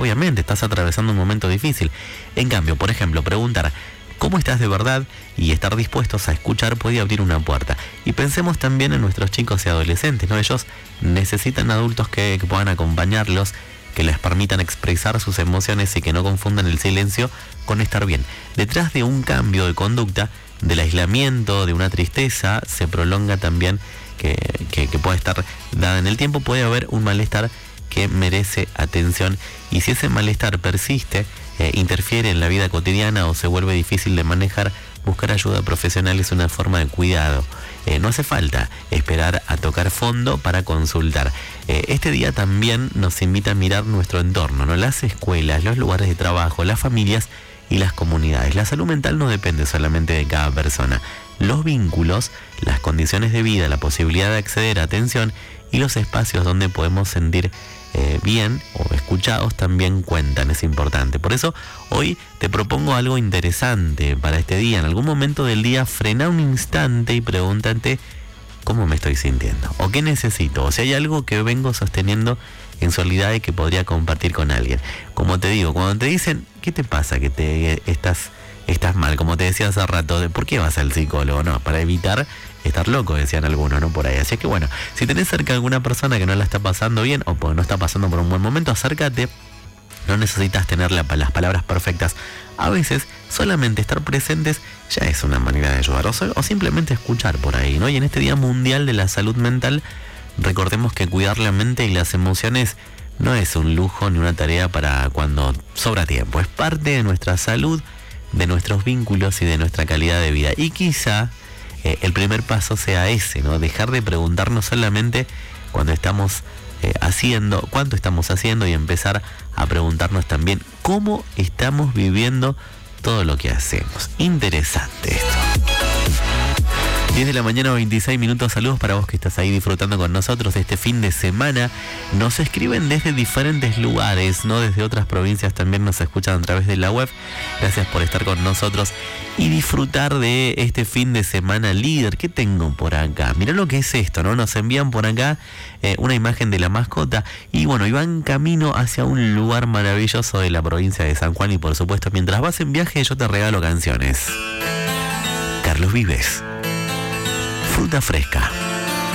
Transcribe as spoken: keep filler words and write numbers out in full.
obviamente estás atravesando un momento difícil. En cambio, por ejemplo, preguntar ¿cómo estás de verdad? Y estar dispuestos a escuchar puede abrir una puerta. Y pensemos también en nuestros chicos y adolescentes, ¿no? Ellos necesitan adultos que, que puedan acompañarlos, que les permitan expresar sus emociones y que no confundan el silencio con estar bien. Detrás de un cambio de conducta, del aislamiento, de una tristeza, se prolonga también, que, que, que puede estar dada en el tiempo, puede haber un malestar que merece atención, y si ese malestar persiste, eh, interfiere en la vida cotidiana o se vuelve difícil de manejar, buscar ayuda profesional es una forma de cuidado. Eh, no hace falta esperar a tocar fondo para consultar. Eh, este día también nos invita a mirar nuestro entorno, ¿no? Las escuelas, los lugares de trabajo, las familias y las comunidades. La salud mental no depende solamente de cada persona. Los vínculos, las condiciones de vida, la posibilidad de acceder a atención y los espacios donde podemos sentir eh, bien o escuchados también cuentan, es importante. Por eso hoy te propongo algo interesante para este día. En algún momento del día frena un instante y pregúntate cómo me estoy sintiendo o qué necesito, o si hay algo que vengo sosteniendo en soledad y que podría compartir con alguien. Como te digo, cuando te dicen ¿qué te pasa? Que te estás estás mal, como te decía hace rato, de ¿por qué vas al psicólogo? No, para evitar estar loco, decían algunos, ¿no? Por ahí. Así que bueno, si tenés cerca alguna persona que no la está pasando bien o no está pasando por un buen momento, acércate. No necesitas tener la, las palabras perfectas. A veces solamente estar presentes ya es una manera de ayudar, o, o simplemente escuchar por ahí, ¿no? Y en este Día Mundial de la Salud Mental, recordemos que cuidar la mente y las emociones no es un lujo ni una tarea para cuando sobra tiempo. Es parte de nuestra salud, de nuestros vínculos y de nuestra calidad de vida. Y quizá eh, el primer paso sea ese, ¿no? Dejar de preguntarnos solamente cuando estamos eh, haciendo, cuánto estamos haciendo, y empezar a preguntarnos también cómo estamos viviendo todo lo que hacemos. Interesante esto. diez de la mañana, veintiséis minutos. Saludos para vos que estás ahí disfrutando con nosotros de este fin de semana. Nos escriben desde diferentes lugares, ¿no? Desde otras provincias también nos escuchan a través de la web. Gracias por estar con nosotros y disfrutar de este fin de semana líder. ¿Qué tengo por acá? Mirá lo que es esto, ¿no? Nos envían por acá eh, una imagen de la mascota y bueno, y van camino hacia un lugar maravilloso de la provincia de San Juan, y por supuesto, mientras vas en viaje yo te regalo canciones. Carlos Vives, Fruta Fresca.